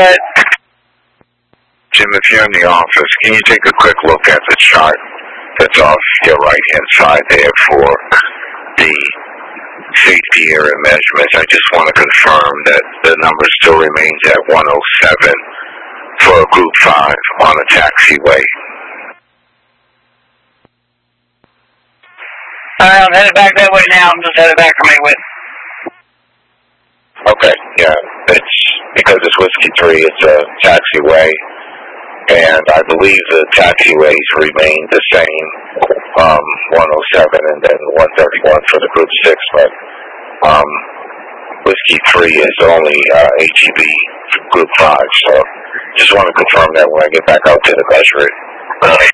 ahead. Jim, if you're in the office, can you take a quick look at the chart that's off your right-hand side there for the safety area measurements? I just want to confirm that the number still remains at 107 for Group 5 on a taxiway. I'm headed back that way now. I'm just headed back from Maywood. Okay, yeah. It's because it's Whiskey 3, it's a taxiway, and I believe the taxiways remain the same, 107 and then 131 for the Group 6, but Whiskey 3 is only HEB Group 5, so just want to confirm that when I get back out to the measure it.